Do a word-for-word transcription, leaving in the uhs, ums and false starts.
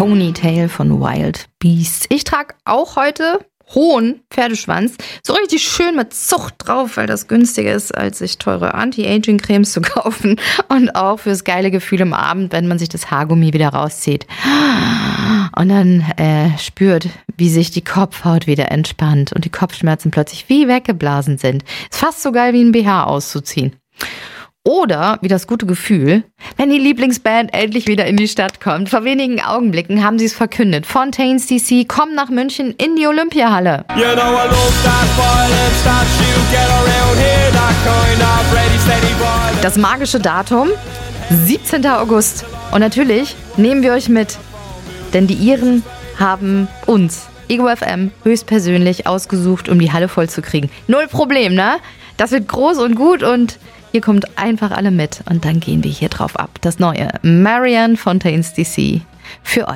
Ponytail von Wild Beast. Ich trage auch heute hohen Pferdeschwanz, so richtig schön mit Zucht drauf, weil das günstiger ist, als sich teure Anti-Aging-Cremes zu kaufen und auch fürs geile Gefühl im Abend, wenn man sich das Haargummi wieder rauszieht und dann äh, spürt, wie sich die Kopfhaut wieder entspannt und die Kopfschmerzen plötzlich wie weggeblasen sind. Ist fast so geil wie ein B H auszuziehen. Oder wie das gute Gefühl, wenn die Lieblingsband endlich wieder in die Stadt kommt. Vor wenigen Augenblicken haben sie es verkündet. Fontaines D C kommen nach München in die Olympiahalle. Das magische Datum, siebzehnten August. Und natürlich nehmen wir euch mit, denn die Iren haben uns, Ego F M, höchstpersönlich ausgesucht, um die Halle voll zu kriegen. Null Problem, ne? Das wird groß und gut und ihr kommt einfach alle mit und dann gehen wir hier drauf ab. Das neue Marianne Fontaines D C für euch.